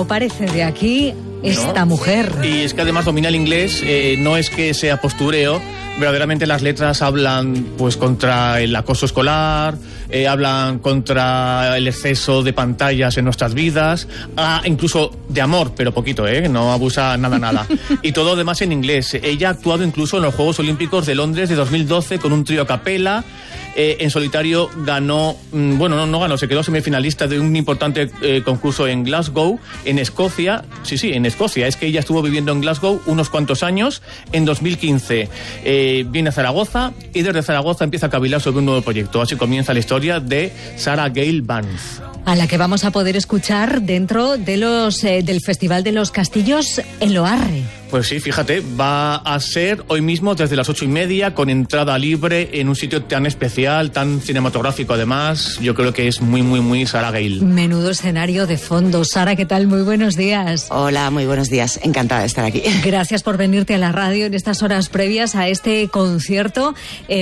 no parece de aquí esta mujer. Y es que además domina el inglés, no es que sea postureo, verdaderamente las letras hablan pues contra el acoso escolar, hablan contra el exceso de pantallas en nuestras vidas, incluso de amor, pero poquito, no abusa nada. Y todo además en inglés. Ella ha actuado incluso en los Juegos Olímpicos de Londres de 2012 con un trío a capela. En solitario ganó, no ganó, se quedó semifinalista de un importante concurso en Glasgow, en Escocia. Sí, en Escocia. Es que ella estuvo viviendo en Glasgow unos cuantos años. En 2015 viene a Zaragoza y desde Zaragoza empieza a cavilar sobre un nuevo proyecto. Así comienza la historia de Sarah Gale Burns, a la que vamos a poder escuchar dentro de del Festival de los Castillos en Loarre. Pues sí, fíjate, va a ser hoy mismo desde las 8:30 con entrada libre en un sitio tan especial, tan cinematográfico además. Yo creo que es muy Sarah Gale. Menudo escenario de fondo. Sara, ¿qué tal? Muy buenos días. Hola, muy buenos días. Encantada de estar aquí. Gracias por venirte a la radio en estas horas previas a este concierto.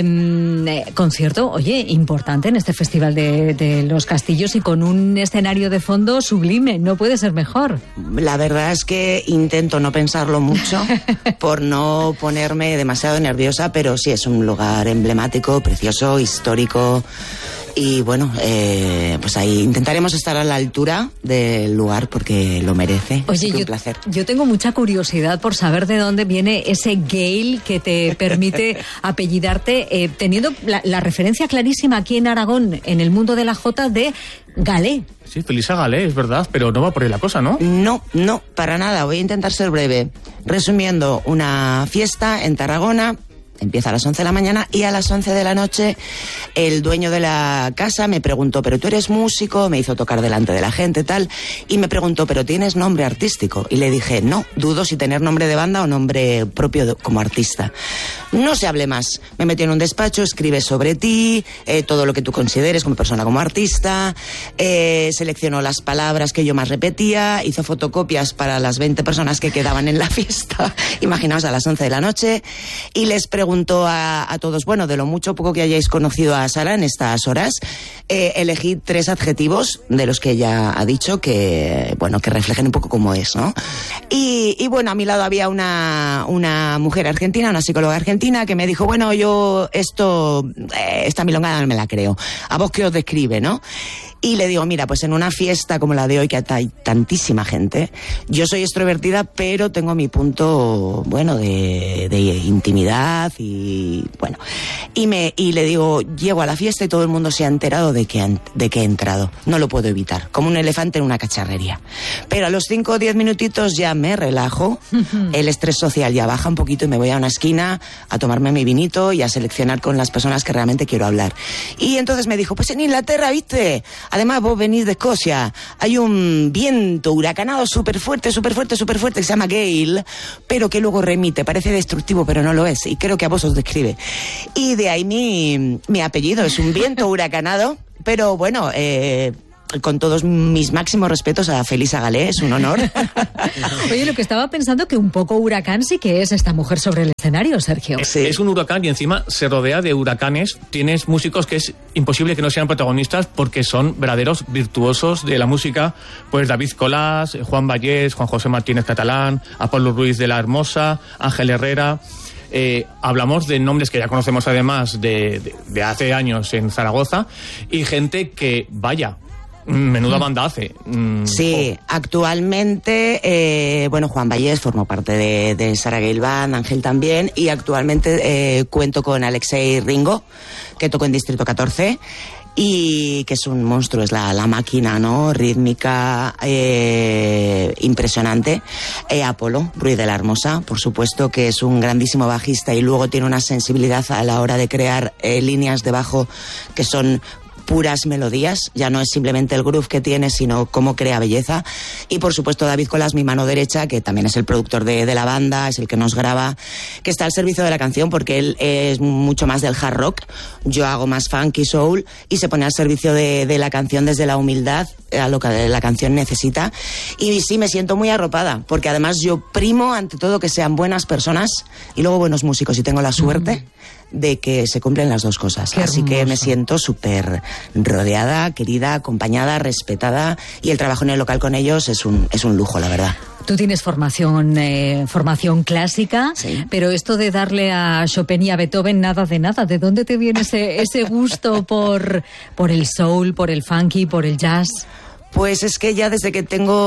Concierto, oye, importante en este Festival de los Castillos y con un escenario de fondo sublime. No puede ser mejor. La verdad es que intento no pensarlo mucho por no ponerme demasiado nerviosa, pero sí es un lugar emblemático, precioso, histórico. Y bueno, pues ahí intentaremos estar a la altura del lugar porque lo merece. Oye, un placer. Yo tengo mucha curiosidad por saber de dónde viene ese Gale que te permite apellidarte, teniendo la referencia clarísima aquí en Aragón, en el mundo de la jota, de Galé. Sí, Felisa Galé, es verdad, pero no va por ahí la cosa, ¿no? No, para nada. Voy a intentar ser breve. Resumiendo, una fiesta en Tarragona. Empieza a las 11 de la mañana y a las 11 de la noche el dueño de la casa me preguntó, ¿pero tú eres músico? Me hizo tocar delante de la gente, tal, y me preguntó, ¿pero tienes nombre artístico? Y le dije, no, dudo si tener nombre de banda o nombre propio como artista. No se hable más. Me metió en un despacho, escribe sobre ti, todo lo que tú consideres como persona, como artista, seleccionó las palabras que yo más repetía, hizo fotocopias para las 20 personas que quedaban en la fiesta, imaginaos a las 11 de la noche, y les preguntó a todos, bueno, de lo mucho o poco que hayáis conocido a Sara en estas horas, elegí 3 adjetivos de los que ella ha dicho que reflejen un poco cómo es, ¿no? Y bueno, a mi lado había una mujer argentina, una psicóloga argentina, que me dijo, bueno, yo esta milongada no me la creo. ¿A vos qué os describe, no? Y le digo, mira, pues en una fiesta como la de hoy, que hay tantísima gente, yo soy extrovertida, pero tengo mi punto, de intimidad y, y le digo, llego a la fiesta y todo el mundo se ha enterado de que he entrado. No lo puedo evitar, como un elefante en una cacharrería. Pero a los 5 o 10 minutitos ya me relajo, el estrés social ya baja un poquito y me voy a una esquina a tomarme mi vinito y a seleccionar con las personas que realmente quiero hablar. Y entonces me dijo, pues en Inglaterra, ¿viste? Además, vos venís de Escocia, hay un viento huracanado súper fuerte, que se llama Gale, pero que luego remite, parece destructivo, pero no lo es, y creo que a vos os describe. Y de ahí mi apellido, es un viento huracanado, pero bueno, con todos mis máximos respetos a Felisa Galé, es un honor. Oye, lo que estaba pensando, que un poco huracán sí que es esta mujer sobre el escenario, Sergio. Sí. Es un huracán y encima se rodea de huracanes. Tienes músicos que es imposible que no sean protagonistas porque son verdaderos virtuosos de la música. Pues David Colás, Juan Vallés, Juan José Martínez Catalán, Apolo Ruiz de la Hermosa, Ángel Herrera. Hablamos de nombres que ya conocemos además de hace años en Zaragoza y gente que, vaya, menuda banda hace. Sí, actualmente, Juan Vallés formó parte de Sarah Gale Band, Ángel también, y actualmente cuento con Alexei Ringo, que tocó en Distrito 14, y que es un monstruo, es la máquina, ¿no? Rítmica, impresionante. Apolo Ruiz de la Hermosa, por supuesto, que es un grandísimo bajista y luego tiene una sensibilidad a la hora de crear líneas de bajo que son puras melodías, ya no es simplemente el groove que tiene, sino cómo crea belleza. Y por supuesto David Colás, mi mano derecha, que también es el productor de la banda, es el que nos graba, que está al servicio de la canción porque él es mucho más del hard rock, yo hago más funk y soul, y se pone al servicio de la canción desde la humildad a lo que la canción necesita. Y sí, me siento muy arropada, porque además yo primo ante todo que sean buenas personas y luego buenos músicos, y tengo la suerte de que se cumplen las dos cosas. Qué Así que hermoso. me siento súper rodeada, querida, acompañada, respetada, y el trabajo en el local con ellos es un lujo, la verdad. Tú tienes formación clásica, Sí. pero esto de darle a Chopin y a Beethoven nada de nada. ¿De dónde te viene ese gusto por el soul, por el funky, por el jazz? Pues es que ya desde que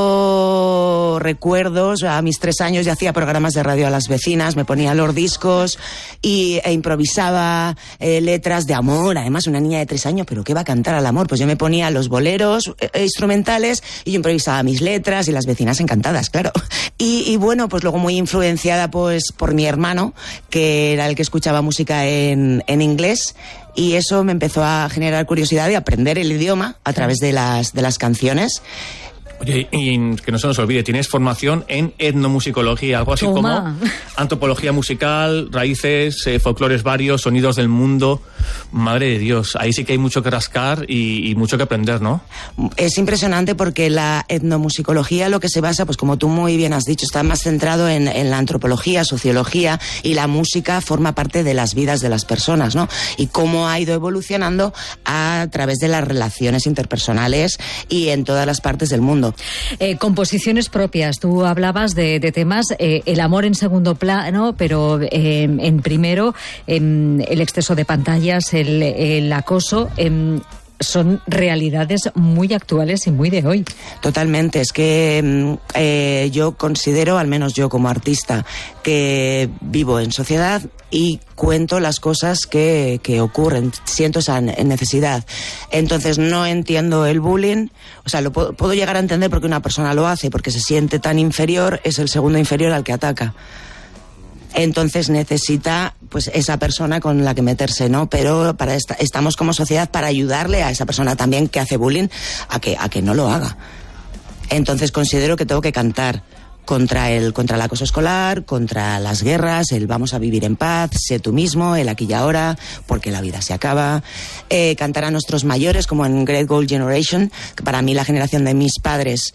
tengo recuerdos, a mis 3 años ya hacía programas de radio a las vecinas, me ponía los discos e improvisaba letras de amor. Además, una niña de 3 años, ¿pero qué va a cantar al amor? Pues yo me ponía los boleros instrumentales y yo improvisaba mis letras y las vecinas encantadas, claro. Y bueno, pues luego muy influenciada pues por mi hermano, que era el que escuchaba música en inglés. Y eso me empezó a generar curiosidad de aprender el idioma a través de las canciones. Oye, y que no se nos olvide, tienes formación en etnomusicología, algo así Toma. como antropología musical, raíces, folclores varios, sonidos del mundo. Madre de Dios, ahí sí que hay mucho que rascar y mucho que aprender, ¿no? Es impresionante porque la etnomusicología lo que se basa, pues como tú muy bien has dicho, está más centrado en la antropología, sociología, y la música forma parte de las vidas de las personas, ¿no? Y cómo ha ido evolucionando a través de las relaciones interpersonales y en todas las partes del mundo. Composiciones propias. Tú hablabas de temas, el amor en segundo plano, pero en primero, el exceso de pantallas, el acoso. Son realidades muy actuales y muy de hoy. Totalmente, es que yo considero, al menos yo como artista, que vivo en sociedad y cuento las cosas que ocurren, siento esa necesidad. Entonces no entiendo el bullying, o sea, lo puedo llegar a entender porque una persona lo hace, porque se siente tan inferior, es el segundo inferior al que ataca. Entonces necesita pues esa persona con la que meterse, ¿no? Pero estamos como sociedad para ayudarle a esa persona también que hace bullying a que no lo haga. Entonces considero que tengo que cantar contra el acoso escolar, contra las guerras, el vamos a vivir en paz, sé tú mismo, el aquí y ahora, porque la vida se acaba. Cantar a nuestros mayores, como en Great Gold Generation, que para mí la generación de mis padres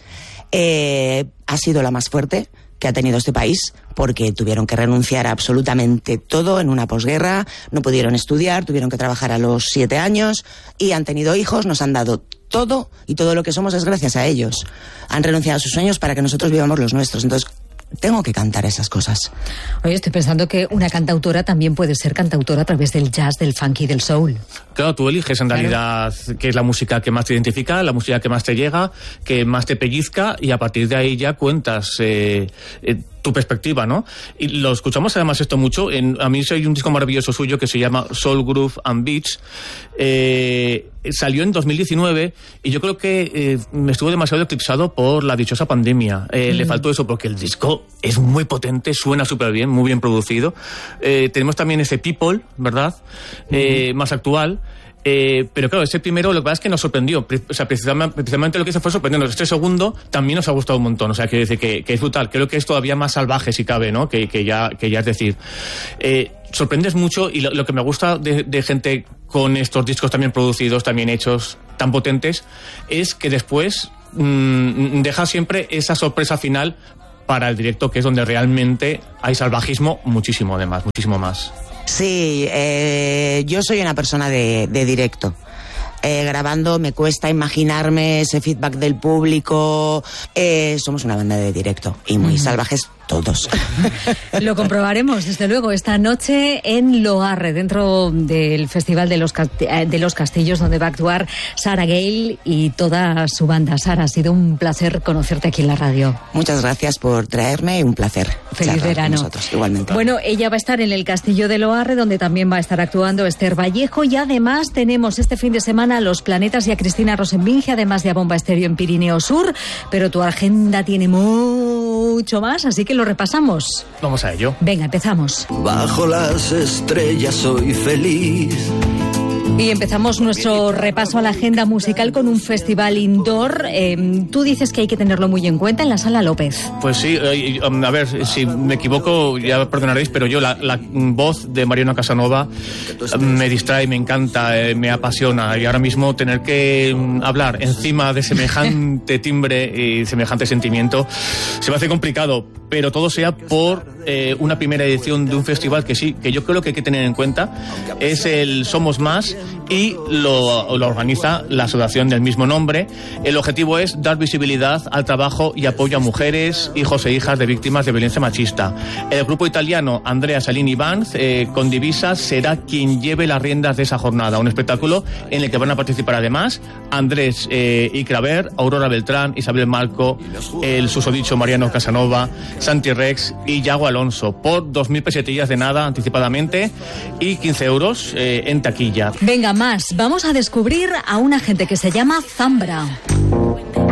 ha sido la más fuerte que ha tenido este país, porque tuvieron que renunciar a absolutamente todo en una posguerra, no pudieron estudiar, tuvieron que trabajar a los 7 años y han tenido hijos, nos han dado todo y todo lo que somos es gracias a ellos. Han renunciado a sus sueños para que nosotros vivamos los nuestros. Entonces, tengo que cantar esas cosas. Oye, estoy pensando que una cantautora también puede ser cantautora a través del jazz, del funky y del soul. Claro, tú eliges en realidad qué es la música que más te identifica, la música que más te llega, que más te pellizca, y a partir de ahí ya cuentas tu perspectiva, ¿no? Y lo escuchamos además esto mucho. A mí hay un disco maravilloso suyo que se llama Soul, Groove and Beats. Salió en 2019 y yo creo que estuvo demasiado eclipsado por la dichosa pandemia. Le faltó eso porque el disco es muy potente, suena súper bien, muy bien producido. Tenemos también ese People, ¿verdad? Más actual. Pero claro, ese primero lo que pasa es que nos sorprendió. O sea, precisamente lo que hizo fue sorprendernos. Este segundo también nos ha gustado un montón. O sea, quiero decir que es brutal. Creo que es todavía más salvaje, si cabe, ¿no? Que ya es decir. Sorprendes mucho, y lo que me gusta de gente con estos discos también producidos, también hechos, tan potentes, es que después deja siempre esa sorpresa final para el directo, que es donde realmente hay salvajismo muchísimo más. Sí, yo soy una persona de directo. Grabando me cuesta imaginarme ese feedback del público. Somos una banda de directo y muy salvajes todos. Lo comprobaremos, desde luego, esta noche en Loarre, dentro del Festival de los Castillos, donde va a actuar Sarah Gale y toda su banda. Sara, ha sido un placer conocerte aquí en la radio. Muchas gracias por traerme y un placer. Feliz verano. Con vosotros, igualmente. Bueno, ella va a estar en el Castillo de Loarre, donde también va a estar actuando Esther Vallejo, y además tenemos este fin de semana a Los Planetas y a Cristina Rosenvinge, además de a Bomba Estéreo en Pirineo Sur, pero tu agenda tiene mucho más, así que lo repasamos. Vamos a ello. Venga, empezamos. Bajo las estrellas soy feliz, Y empezamos nuestro repaso a la agenda musical con un festival indoor. Tú dices que hay que tenerlo muy en cuenta en la Sala López. Pues sí, a ver, si me equivoco, ya perdonaréis, pero yo la voz de Mariano Casanova me distrae, me encanta, me apasiona. Y ahora mismo tener que hablar encima de semejante timbre y semejante sentimiento se me hace complicado, pero todo sea por una primera edición de un festival que sí, que yo creo que hay que tener en cuenta, es el Somos Más, y lo organiza la asociación del mismo nombre. El objetivo es dar visibilidad al trabajo y apoyo a mujeres, hijos e hijas de víctimas de violencia machista. El grupo italiano Andrea Salini Band, con divisas, será quien lleve las riendas de esa jornada. Un espectáculo en el que van a participar además Andrés Icraver, Aurora Beltrán, Isabel Marco, el susodicho Mariano Casanova, Santi Rex y Yago Alonso, por 2.000 pesetillas de nada anticipadamente y 15 euros en taquilla. Venga, más. Vamos a descubrir a una gente que se llama Zambra.